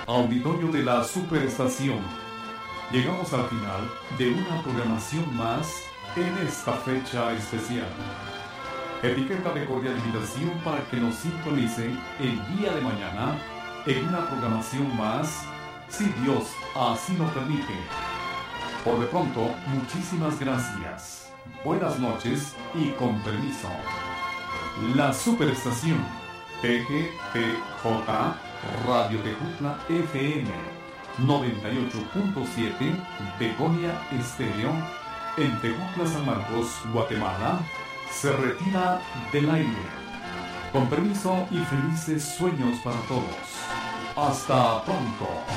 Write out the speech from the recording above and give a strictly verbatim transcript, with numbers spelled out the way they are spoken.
Auditorio de la Superestación. Llegamos al final de una programación más en esta fecha especial. Etiqueta de cordial invitación para que nos sintonicen el día de mañana en una programación más, si Dios así lo permite. Por de pronto, muchísimas gracias. Buenas noches y con permiso. La Superestación T G T J Radio Tejutla F M noventa y ocho punto siete Begonia Estéreo en Tejutla, San Marcos, Guatemala, se retira del aire. Con permiso y felices sueños para todos. Hasta pronto.